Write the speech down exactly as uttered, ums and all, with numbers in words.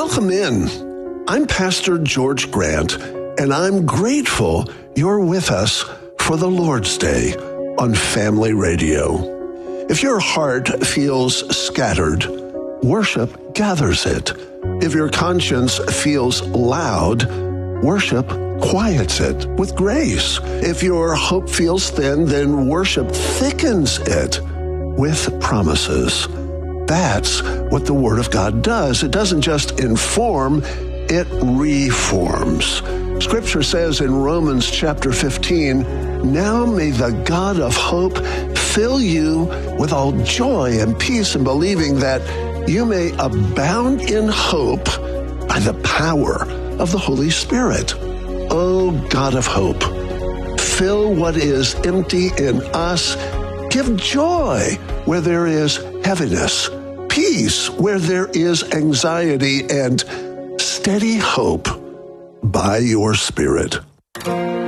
Welcome in. I'm Pastor George Grant, and I'm grateful you're with us for the Lord's Day on Family Radio. If your heart feels scattered, worship gathers it. If your conscience feels loud, worship quiets it with grace. If your hope feels thin, then worship thickens it with promises. That's what the Word of God does. It doesn't just inform, it reforms. Scripture says in Romans chapter fifteen, "Now may the God of hope fill you with all joy and peace in believing, that you may abound in hope by the power of the Holy Spirit." O God of hope, fill what is empty in us. Give joy where there is heaviness, peace where there is anxiety, and steady hope by your Spirit.